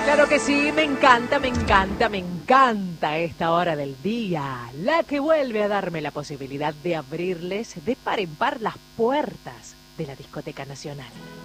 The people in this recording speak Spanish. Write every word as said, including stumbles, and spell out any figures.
Claro que sí, me encanta, me encanta, me encanta esta hora del día, la que vuelve a darme la posibilidad de abrirles de par en par las puertas de la Discoteca Nacional.